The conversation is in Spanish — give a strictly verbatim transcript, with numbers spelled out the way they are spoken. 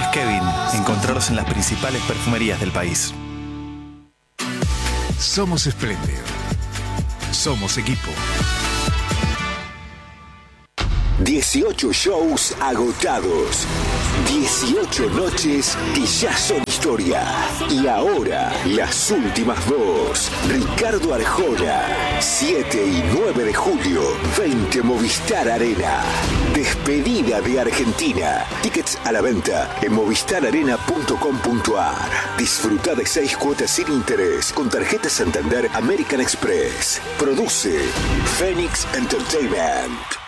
Kevin. Encontrarlos en las principales perfumerías del país. Somos Splendid. Somos equipo. dieciocho shows agotados. dieciocho noches que ya son historia. Y ahora, las últimas dos. Ricardo Arjona. siete y nueve de julio. veinte Movistar Arena. Despedida de Argentina. Tickets a la venta en movistar arena punto com punto a r. Disfruta de seis cuotas sin interés con tarjeta Santander American Express. Produce Phoenix Entertainment.